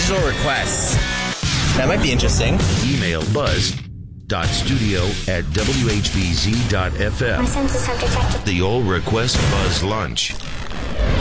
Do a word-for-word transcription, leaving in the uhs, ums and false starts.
Digital requests. That might be interesting. Email buzz.studio at w h b z dot f m. My senses have detected The All Request Buzz Lunch.